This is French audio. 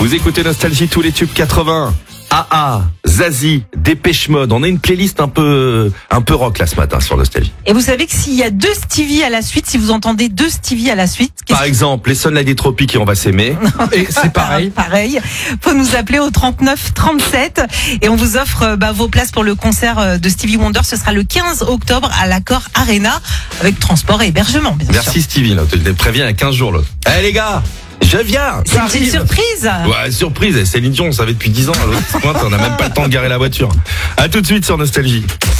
Vous écoutez Nostalgie, tous les tubes 80. AA, Zazie, Dépêche Mode. On a une playlist un peu rock là ce matin sur Nostalgie. Et vous savez que s'il y a 2 Stevie à la suite, si vous entendez 2 Stevie à la suite... Par exemple, les Sunlight des Tropiques et On va s'aimer. Et c'est pareil. Pareil. Faut nous appeler au 39 37 et on vous offre vos places pour le concert de Stevie Wonder. Ce sera le 15 octobre à l'Accor Arena avec transport et hébergement. Bien sûr. Merci Stevie, là. Tu te préviens il y a 15 jours là. Eh les gars, je viens. C'est une surprise. Ouais, surprise. Céline Dion, on savait depuis 10 ans. À l'autre pointe, on n'a même pas le temps de garer la voiture. À tout de suite sur Nostalgie.